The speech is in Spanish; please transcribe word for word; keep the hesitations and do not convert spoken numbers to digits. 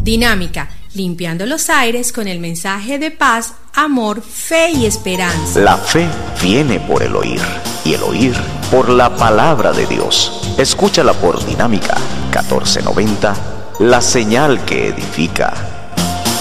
Dinámica, limpiando los aires con el mensaje de paz, amor, fe y esperanza. La fe viene por el oír, y el oír por la palabra de Dios. Escúchala por Dinámica catorce noventa, la señal que edifica.